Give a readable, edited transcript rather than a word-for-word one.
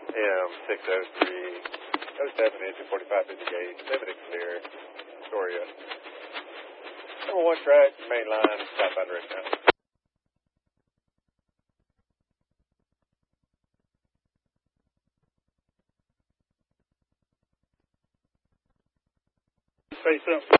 M603, 07, engine 45 busy gauge, limited clear, Astoria. Number 1 track, main line, southbound direct now. Say something.